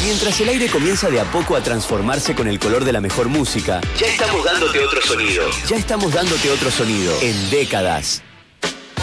Mientras el aire comienza de a poco a transformarse con el color de la mejor música, ya estamos dándote otro sonido. Ya estamos dándote otro sonido en décadas.